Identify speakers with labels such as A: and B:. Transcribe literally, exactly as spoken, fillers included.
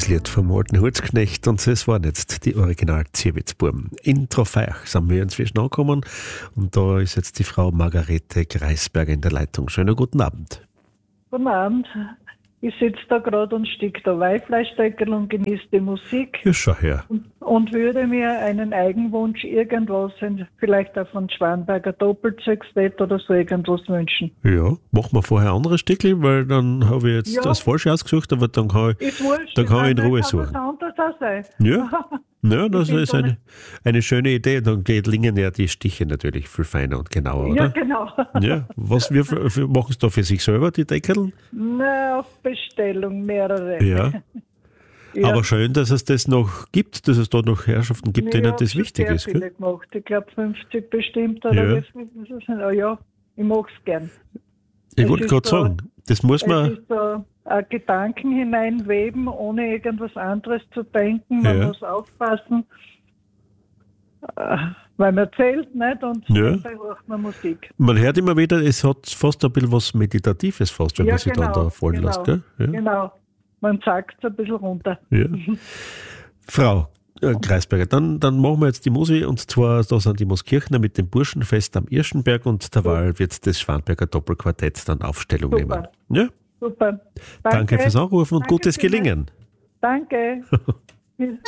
A: Das Lied vom alten Holzknecht und es waren jetzt die Original-Zierwitzbuben. In Trofeich sind wir inzwischen angekommen und da ist jetzt die Frau Margarete Greisberger in der Leitung. Schönen guten Abend.
B: Guten Abend. Ich sitze da gerade und stick da Weihfleischdeckel und genieße die Musik.
A: Ja, schau her.
B: Und, und würde mir einen Eigenwunsch, irgendwas, vielleicht auch von Schwanberger Doppelsextett oder so irgendwas wünschen.
A: Ja, machen wir vorher andere Stückchen, weil dann habe ich jetzt
B: Ja.
A: das Falsche ausgesucht, aber dann kann ich,
B: Ist wurscht.
A: dann kann ich in Ruhe
B: kann
A: suchen.
B: was anderes auch sein.
A: Ja. Ja, das
B: Ich bin
A: ist
B: so
A: eine, eine schöne Idee. Dann gelingen ja die Stiche natürlich viel feiner und genauer,
B: Ja,
A: oder?
B: genau.
A: Ja, was wir für, für, machen Sie da für sich selber, die Deckel?
B: Na, auf Bestellung mehrere.
A: Ja.
B: Ja.
A: Aber schön, dass es das noch gibt, dass es da noch Herrschaften gibt,
B: Ich
A: denen
B: hab
A: das
B: schon
A: wichtig
B: sehr
A: ist.
B: viele
A: Gell?
B: gemacht. Ich glaube fünfzig bestimmt oder
A: Ja.
B: wie viel ist es? Ah, ja, ich mag es gern.
A: Ich
B: Es
A: wollte
B: ist
A: gerade
B: so-
A: sagen, das muss
B: Es
A: man.
B: ist so ein Gedanken hineinweben, ohne irgendwas anderes zu denken. Man
A: Ja.
B: muss aufpassen, äh, weil man zählt nicht und
A: Ja.
B: dabei hört man Musik.
A: Man hört immer wieder, es hat fast ein bisschen was Meditatives fast, wenn
B: Ja,
A: man sich dann
B: genau,
A: da fallen
B: genau.
A: lässt. Gell? Ja.
B: Genau. Man sagt es ein bisschen runter.
A: Ja. Frau äh, Greisberger, dann, dann machen wir jetzt die Musik und zwar, da sind die Moskirchner mit dem Burschenfest am Irschenberg und derweil wird das Schwanberger Doppelquartett dann Aufstellung
B: Super.
A: nehmen. Ja?
B: Super.
A: Danke fürs Anrufen und
B: Danke
A: gutes
B: vielmals.
A: Gelingen.
B: Danke.